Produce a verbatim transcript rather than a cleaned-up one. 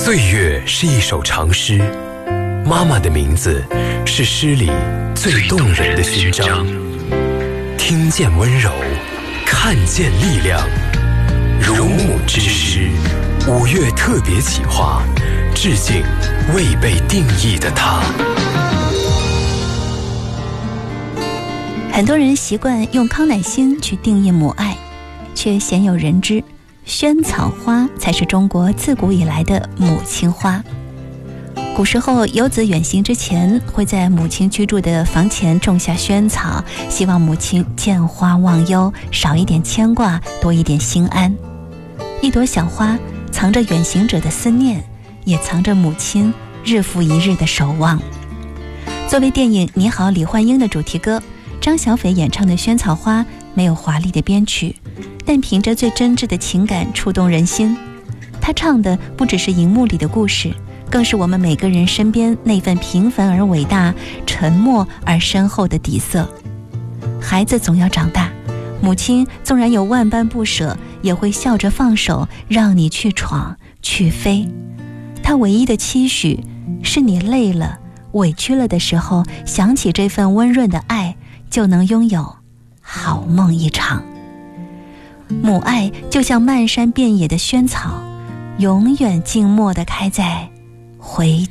岁月是一首长诗，妈妈的名字是诗里最动人的勋章。听见温柔，看见力量。如母之诗，五月特别企划，致敬未被定义的她。 很多人习惯用康乃馨去定义母爱，却鲜有人知萱草花才是中国自古以来的母亲花。古时候游子远行之前，会在母亲居住的房前种下萱草，希望母亲见花忘忧，少一点牵挂，多一点心安。一朵小花藏着远行者的思念，也藏着母亲日复一日的守望。作为电影《你好，李焕英》的主题歌，张小斐演唱的萱草花没有华丽的编曲，但凭着最真挚的情感触动人心。他唱的不只是荧幕里的故事，更是我们每个人身边那份平凡而伟大、沉默而深厚的底色。孩子总要长大，母亲纵然有万般不舍，也会笑着放手，让你去闯去飞。她唯一的期许是你累了委屈了的时候，想起这份温润的爱，就能拥有好梦一场。母爱就像漫山遍野的萱草，永远静默地开在回